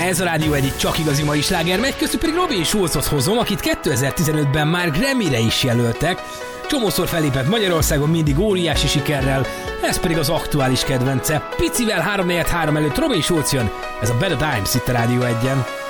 Ez a Rádió egyik csak igazi mai sláger megy, köztük pedig Robin Schulzot hozom, akit 2015-ben már Grammy-re is jelöltek. Csomószor felépett Magyarországon, mindig óriási sikerrel, ez pedig az aktuális kedvence. Picivel 3-4-3 előtt Robin Schulz jön, ez a Better Times itt a Rádió 1-en.